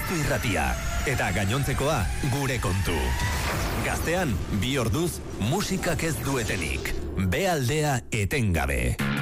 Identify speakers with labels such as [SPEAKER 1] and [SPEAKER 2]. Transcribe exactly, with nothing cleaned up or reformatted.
[SPEAKER 1] Piztu irratia. Eta gainontzekoa gure kontu. Gaztean, bi orduz, musikak ez duetenik. Be aldea etengabe.